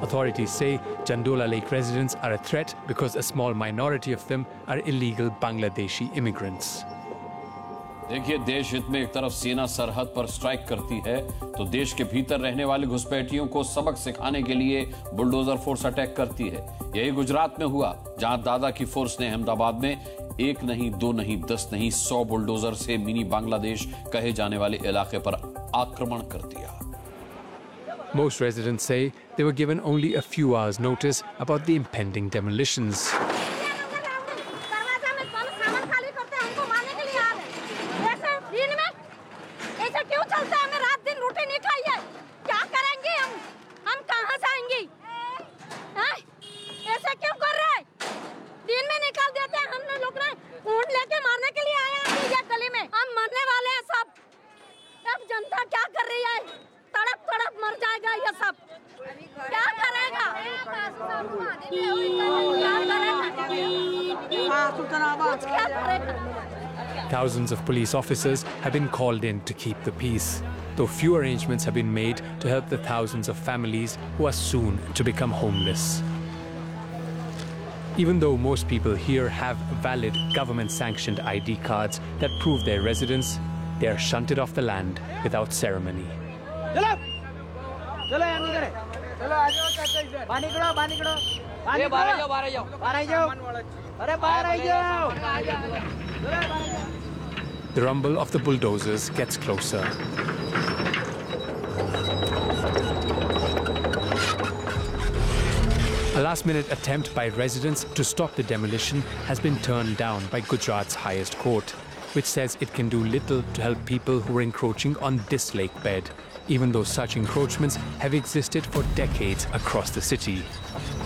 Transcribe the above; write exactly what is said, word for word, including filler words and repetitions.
Authorities say Chandola Lake residents are a threat because a small minority of them are illegal Bangladeshi immigrants. देखिए, देश हित में एक तरफ सेना सरहद पर स्ट्राइक करती है तो देश के भीतर रहने वाले घुसपैठियों को सबक सिखाने के लिए बुलडोजर फोर्स अटैक करती है। यही गुजरात में हुआ, जहां दादा की फोर्स ने अहमदाबाद में एक नहीं, दो नहीं, दस नहीं, सौ बुलडोजर से मिनी बांग्लादेश कहे जाने वाले इलाके पर आक्रमण कर दिया। Most residents say they were given only a few hours' notice about the impending demolitions. जनता क्या कर रही है? तड़प तड़प मर जाएगा ये सब। क्या करेगा? क्या करेगा? Thousands of police officers have been called in to keep the peace, though few arrangements have been made to help the thousands of families who are soon to become homeless. Even though most people here have valid government-sanctioned I D cards that prove their residence, they are shunted off the land without ceremony. The rumble of the bulldozers gets closer. A last-minute attempt by residents to stop the demolition has been turned down by Gujarat's highest court, which says it can do little to help people who are encroaching on this lake bed, even though such encroachments have existed for decades across the city.